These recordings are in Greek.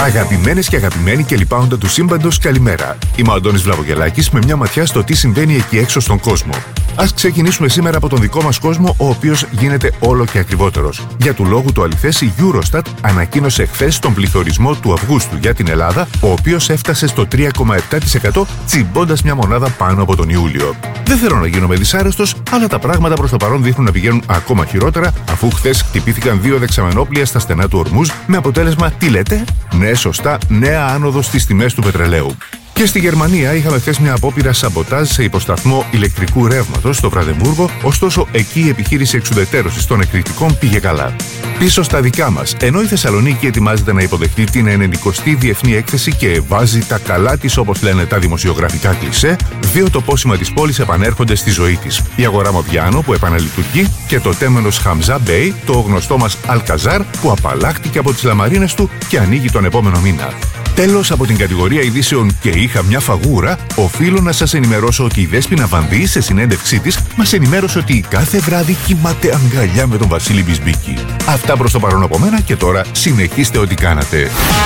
Αγαπημένες και αγαπημένοι και λοιπάοντα του σύμπαντος, καλημέρα. Είμαι ο Αντώνης Βλαβογελάκης με μια ματιά στο τι συμβαίνει εκεί έξω στον κόσμο. Ας ξεκινήσουμε σήμερα από τον δικό μας κόσμο, ο οποίος γίνεται όλο και ακριβότερος. Για του λόγου του αληθές, η Eurostat ανακοίνωσε χθες τον πληθωρισμό του Αυγούστου για την Ελλάδα, ο οποίος έφτασε στο 3,7%, τσιμπώντας μια μονάδα πάνω από τον Ιούλιο. Δεν θέλω να γίνομαι δυσάρεστος, αλλά τα πράγματα προς το παρόν δείχνουν να πηγαίνουν ακόμα χειρότερα, αφού χθες χτυπήθηκαν 2 δεξαμενόπλια στα στενά του Ορμούζ, με αποτέλεσμα, τι λέτε? Ναι, σωστά, νέα άνοδο στις τιμές του πετρελαίου. Και στη Γερμανία είχαμε χθες μια απόπειρα σαμποτάζ σε υποσταθμό ηλεκτρικού ρεύματος στο Βραντεμβούργο, ωστόσο εκεί η επιχείρηση εξουδετερώσης των εκρηκτικών πήγε καλά. Πίσω στα δικά μας, ενώ η Θεσσαλονίκη ετοιμάζεται να υποδεχτεί την 90η Διεθνή Έκθεση και βάζει τα καλά της, όπως λένε τα δημοσιογραφικά κλισέ, 2 τοπόσημα της πόλης επανέρχονται στη ζωή της. Η αγορά Μοδιάνο που επαναλειτουργεί και το τέμενος Χαμζά Μπέι, το γνωστό μας Αλκαζάρ που απαλλάχτηκε από τις λαμαρίνες του και ανοίγει τον επόμενο μήνα. Τέλος, από την κατηγορία ειδήσεων και είχα μια φαγούρα, οφείλω να σας ενημερώσω ότι η Δέσποινα Βανδύ σε συνέντευξή της μας ενημέρωσε ότι κάθε βράδυ κοιμάται αγκαλιά με τον Βασίλη Μπισμπίκη. Αυτά προς το παρόν από μένα και τώρα συνεχίστε ό,τι κάνατε.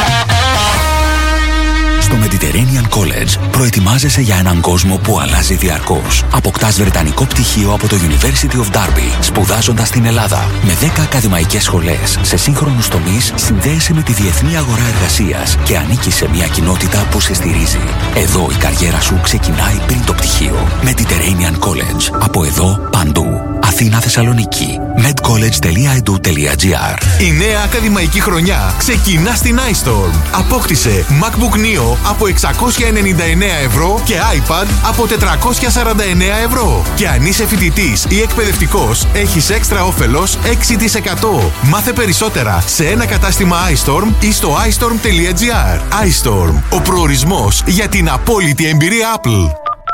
Στο Mediterranean College προετοιμάζεσαι για έναν κόσμο που αλλάζει διαρκώς. Αποκτάς βρετανικό πτυχίο από το University of Derby, σπουδάζοντας στην Ελλάδα. Με 10 ακαδημαϊκές σχολές σε σύγχρονους τομείς, συνδέεσαι με τη διεθνή αγορά εργασίας και ανήκεις σε μια κοινότητα που σε στηρίζει. Εδώ η καριέρα σου ξεκινάει πριν το πτυχίο. Mediterranean College. Από εδώ παντού. Αθήνα, Θεσσαλονίκη. medcollege.edu.gr. Η νέα ακαδημαϊκή χρονιά ξεκινά στην iStorm. Απόκτησε MacBook Neo από 699 ευρώ και iPad από 449 ευρώ. Και αν είσαι φοιτητής ή εκπαιδευτικός, έχεις έξτρα όφελος 6%. Μάθε περισσότερα σε ένα κατάστημα iStorm ή στο iStorm.gr. iStorm, ο προορισμός για την απόλυτη εμπειρία Apple.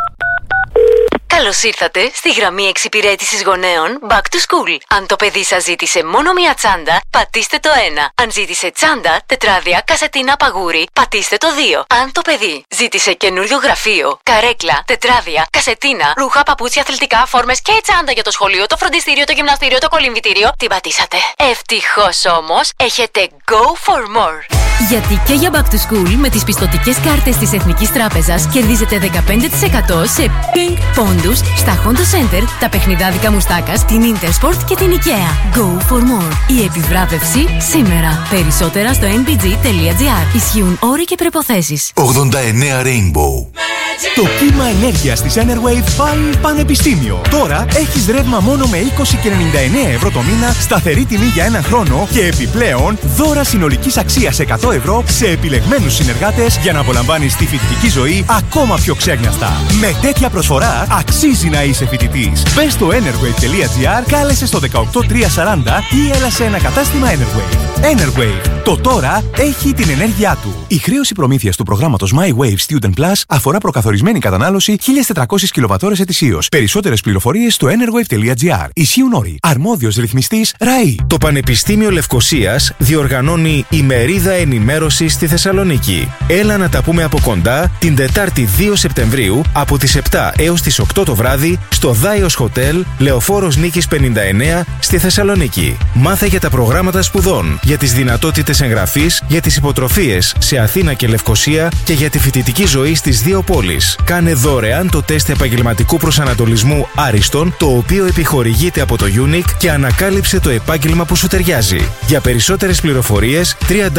Καλώς ήρθατε στη γραμμή εξυπηρέτησης γονέων Back to School. Αν το παιδί σας ζήτησε μόνο μία τσάντα, πατήστε το 1. Αν ζήτησε τσάντα, τετράδια, κασετίνα, παγούρι, πατήστε το 2. Αν το παιδί ζήτησε καινούριο γραφείο, καρέκλα, τετράδια, κασετίνα, ρούχα, παπούτσια, αθλητικά, φόρμες και τσάντα για το σχολείο, το φροντιστήριο, το γυμναστήριο, το κολυμβητήριο, την πατήσατε. Ευτυχώς όμως, έχετε Go for More. Γιατί και για Back to School με τις πιστωτικές κάρτες της Εθνικής Τράπεζας κερδίζετε 15% σε Pink Pondus στα Honda Center, τα παιχνιδάδικα Μουστάκας, την Intersport και την IKEA. Go for more. Η επιβράβευση σήμερα. Περισσότερα στο nbg.gr. Ισχύουν όροι και προϋποθέσεις. 89 Rainbow. Το κύμα ενέργειας της Enerwave πάει πανεπιστήμιο. Τώρα έχεις ρεύμα μόνο με 20,99 ευρώ το μήνα, σταθερή τιμή για 1 χρόνο και επιπλέον δώρα συνολικής αξίας 100 ευρώ σε επιλεγμένους συνεργάτες για να απολαμβάνεις τη φοιτητική ζωή ακόμα πιο ξέγνιαστα. Με τέτοια προσφορά αξίζει να είσαι φοιτητής. Μπες στο enerwave.gr, κάλεσε στο 18340 ή έλα σε ένα κατάστημα Enerwave. Enerwave. Το τώρα έχει την ενέργειά του. Η χρέωση προμήθειας του προγράμματος My Wave Student Plus αφορά προκαθορισμένη κατανάλωση 1.400 κιλοβατώρες ετησίως. Περισσότερες πληροφορίες στο enerwave.gr. Ισχύουν όροι. Αρμόδιος ρυθμιστής ΡΑΗ. Το Πανεπιστήμιο Λευκωσίας διοργανώνει ημερίδα ενημέρωσης στη Θεσσαλονίκη. Έλα να τα πούμε από κοντά την Τετάρτη 2 Σεπτεμβρίου από τις 7 έως τις 8 το βράδυ στο Δάιος Hotel, Λεωφόρος Νίκης 59 στη Θεσσαλονίκη. Μάθε για τα προγράμματα σπουδών, για τις δυνατότητες εγγραφής, για τις υποτροφίες σε Αθήνα και Λευκωσία και για τη φοιτητική ζωή στις δύο πόλεις. Κάνε δωρεάν το τεστ επαγγελματικού προσανατολισμού Άριστον, το οποίο επιχορηγείται από το UNIC και ανακάλυψε το επάγγελμα που σου ταιριάζει. Για περισσότερες πληροφορίες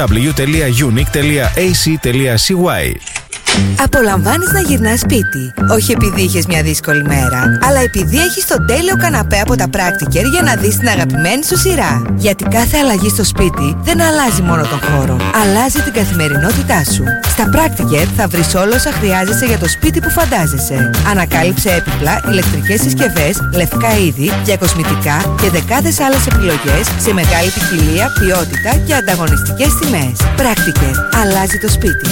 www.unic.ac.cy. Απολαμβάνεις να γυρνάς σπίτι. Όχι επειδή είχες μια δύσκολη μέρα, αλλά επειδή έχεις τον τέλειο καναπέ από τα Practiker για να δεις την αγαπημένη σου σειρά. Γιατί κάθε αλλαγή στο σπίτι δεν αλλάζει μόνο τον χώρο, αλλάζει την καθημερινότητά σου. Στα Practiker θα βρεις όλα όσα χρειάζεσαι για το σπίτι που φαντάζεσαι. Ανακάλυψε έπιπλα, ηλεκτρικές συσκευές, λευκά είδη, διακοσμητικά και δεκάδες άλλες επιλογές σε μεγάλη ποικιλία, ποιότητα και ανταγωνιστικές τιμές. Practiker. Αλλάζει το σπίτι.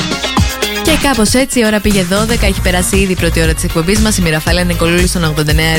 Και κάπως έτσι η ώρα πήγε 12, έχει περάσει ήδη η πρώτη ώρα της εκπομπής μας. Η Μιραφάλα Νικολούλη στον 89